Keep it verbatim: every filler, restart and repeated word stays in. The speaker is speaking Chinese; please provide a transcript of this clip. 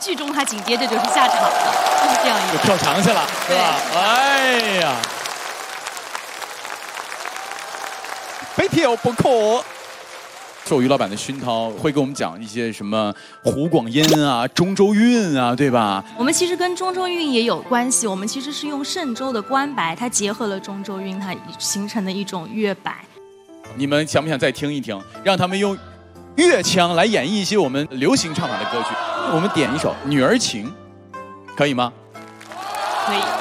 剧中他紧接着就是下场了，就是这样一个。 就跳墙去了，是吧？哎呀，非跳不可。受于老板的熏陶，会给我们讲一些什么湖广音啊、中州韵啊，对吧？ 我们其实跟中州韵也有关系，我们其实是用嵊州的关白，它结合了中州韵，它形成的一种乐摆。 你们想不想再听一听？让他们用乐腔来演绎一些我们流行唱法的歌曲。我们点一首《女儿情》，可以吗？ 可以。